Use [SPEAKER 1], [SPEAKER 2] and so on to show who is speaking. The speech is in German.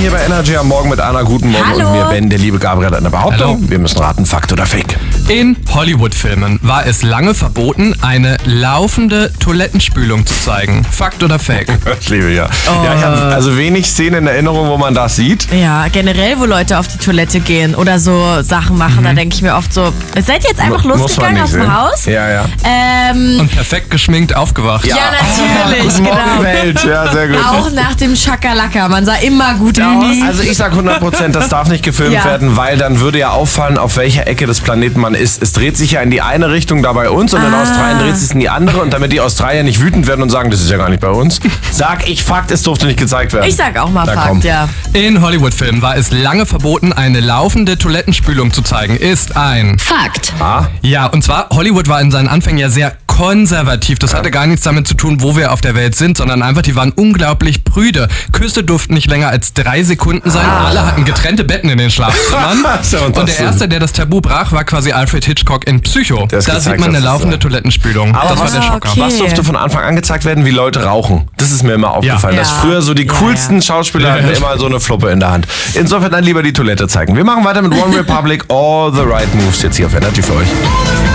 [SPEAKER 1] hier bei Energy am Morgen mit Anna. Guten Morgen.
[SPEAKER 2] Hallo.
[SPEAKER 1] Und mir, Ben, der liebe Gabriel, hat eine Behauptung.
[SPEAKER 3] Hallo.
[SPEAKER 1] Wir müssen raten, Fakt oder Fake.
[SPEAKER 3] In Hollywood-Filmen war es lange verboten, eine laufende Toilettenspülung zu zeigen. Fakt oder Fake?
[SPEAKER 1] Ich liebe ja. Ja, ich habe also wenig Szenen in Erinnerung, wo man das sieht.
[SPEAKER 2] Ja, generell, wo Leute auf die Toilette gehen oder so Sachen machen, da denke ich mir oft so, seid ihr jetzt einfach
[SPEAKER 1] Muss man
[SPEAKER 2] losgegangen
[SPEAKER 1] nicht
[SPEAKER 2] aus dem
[SPEAKER 1] sehen.
[SPEAKER 2] Haus?
[SPEAKER 1] Ja.
[SPEAKER 3] Und perfekt geschminkt aufgewacht.
[SPEAKER 2] Ja, natürlich,
[SPEAKER 1] Guten Morgen,
[SPEAKER 2] genau.
[SPEAKER 1] Welt. Ja, sehr gut.
[SPEAKER 2] Auch nach dem Schakalaka, man sah immer gut aus.
[SPEAKER 1] Also ich sag 100%, das darf nicht gefilmt
[SPEAKER 2] Ja.
[SPEAKER 1] werden, weil dann würde ja auffallen, auf welcher Ecke des Planeten man ist. Es dreht sich ja in die eine Richtung da bei uns und in Australien dreht es sich in die andere. Und damit die Australier nicht wütend werden und sagen, das ist ja gar nicht bei uns, sag ich Fakt, es durfte nicht gezeigt werden.
[SPEAKER 2] Ich sag auch mal
[SPEAKER 1] Na,
[SPEAKER 2] Fakt,
[SPEAKER 1] komm.
[SPEAKER 2] ja.
[SPEAKER 3] In Hollywood-Filmen war es lange verboten, eine laufende Toilettenspülung zu zeigen. Ist ein...
[SPEAKER 4] Fakt.
[SPEAKER 3] Ja, und zwar, Hollywood war in seinen Anfängen ja sehr konservativ. Das hatte gar nichts damit zu tun, wo wir auf der Welt sind, sondern einfach, die waren unglaublich prüde. Küsse durften nicht länger als 3 Sekunden sein. Alle hatten getrennte Betten in den Schlafzimmern.
[SPEAKER 1] So, und
[SPEAKER 3] Und
[SPEAKER 1] das
[SPEAKER 3] der Erste, der das Tabu brach, war quasi Alfred Hitchcock in Psycho.
[SPEAKER 1] Der ist
[SPEAKER 3] Da
[SPEAKER 1] gezeigt,
[SPEAKER 3] sieht man eine
[SPEAKER 1] dass es
[SPEAKER 3] laufende
[SPEAKER 1] so-
[SPEAKER 3] Toilettenspülung.
[SPEAKER 1] Aber
[SPEAKER 3] Das war
[SPEAKER 1] was-
[SPEAKER 3] der Schocker.
[SPEAKER 2] okay.
[SPEAKER 1] Was durfte von Anfang an gezeigt werden, wie Leute rauchen? Das ist mir immer aufgefallen.
[SPEAKER 2] Ja.
[SPEAKER 1] Dass früher so die
[SPEAKER 2] Ja,
[SPEAKER 1] coolsten
[SPEAKER 2] ja.
[SPEAKER 1] Schauspieler hatten immer so eine Fluppe in der Hand. Insofern dann lieber die Toilette zeigen. Wir machen weiter mit One Republic, All the Right Moves jetzt hier auf Energy für euch.